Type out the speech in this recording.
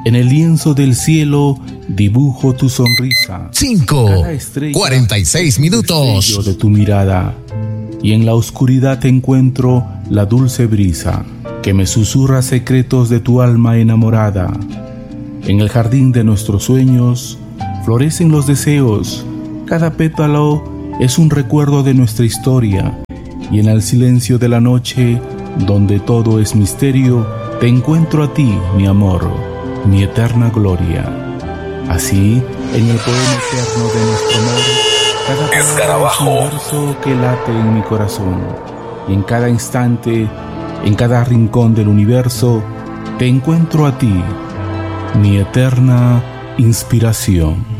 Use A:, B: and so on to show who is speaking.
A: En el lienzo del cielo dibujo tu sonrisa.
B: 5:46 minutos.
A: De tu mirada. Y en la oscuridad encuentro la dulce brisa que me susurra secretos de tu alma enamorada. En el jardín de nuestros sueños florecen los deseos. Cada pétalo es un recuerdo de nuestra historia. Y en el silencio de la noche, donde todo es misterio, te encuentro a ti, mi amor, mi eterna gloria. Así, en el poema eterno de nuestro amor, cada palabra es un verso que late en mi corazón. Y en cada instante, en cada rincón del universo, te encuentro a ti, mi eterna inspiración.